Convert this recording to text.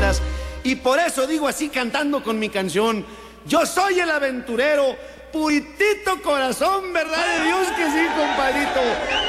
aventuras. Y por eso digo así cantando con mi canción: yo soy el aventurero, puritito corazón, ¿verdad de Dios que sí, compadrito?